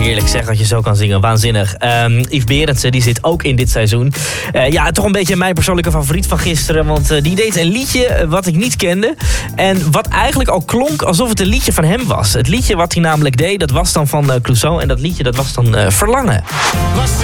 Heerlijk zeg dat je zo kan zingen, waanzinnig. Yves Berendsen, die zit ook in dit seizoen. Toch een beetje mijn persoonlijke favoriet van gisteren. Want die deed een liedje wat ik niet kende. En wat eigenlijk al klonk alsof het een liedje van hem was. Het liedje wat hij namelijk deed, dat was dan van Clouseau. En dat liedje, dat was dan Verlangen. Was